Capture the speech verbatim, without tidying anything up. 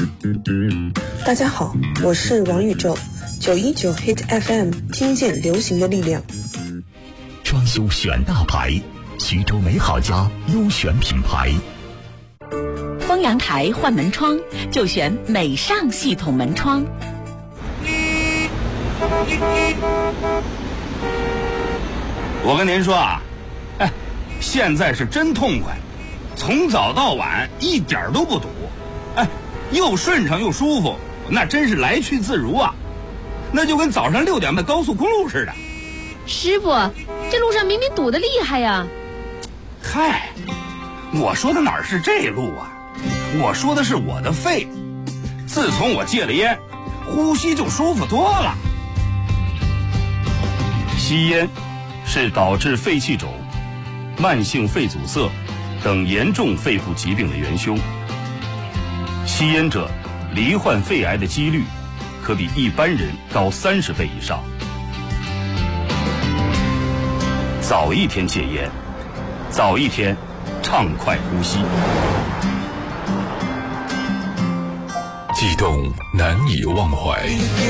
大家好，我是王宇宙，九一九 Hit F M 听见流行的力量。 装修选大牌，徐州美好家优选品牌。 丰阳台换门窗就选美尚系统门窗。 我跟您说啊，哎，现在是真痛快，从早到晚一点都不堵，哎，又顺畅又舒服，那真是来去自如啊，那就跟早上六点的高速公路似的。 师傅，这路上明明堵得厉害呀！ 嗨，我说的哪儿是这路啊，我说的是我的肺。自从我戒了烟，呼吸就舒服多了。 吸烟是导致肺气肿、慢性肺阻塞等严重肺部疾病的元凶。吸烟者罹患肺癌的几率可比一般人高三十倍以上。早一天戒烟，早一天畅快呼吸。 悸动难以忘怀。